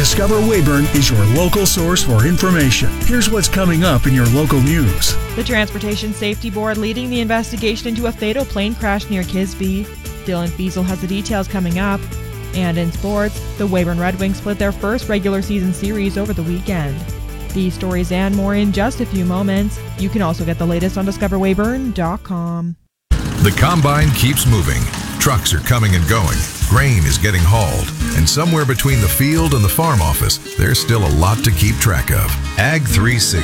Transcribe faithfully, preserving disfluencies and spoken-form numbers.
Discover Weyburn is your local source for information. Here's what's coming up in your local news. The Transportation Safety Board leading the investigation into a fatal plane crash near Kisby. Dylan Fiesel has the details coming up. And in sports, the Weyburn Red Wings split their first regular season series over the weekend. These stories and more in just a few moments. You can also get the latest on discover weyburn dot com. The combine keeps moving. Trucks are coming and going. Grain is getting hauled. And somewhere between the field and the farm office, there's still a lot to keep track of. Ag three sixty